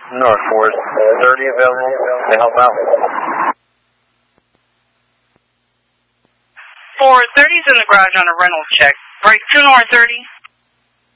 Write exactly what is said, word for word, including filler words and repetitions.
North four thirty available to help out. four thirty's in the garage on a rental check. Break two North thirty.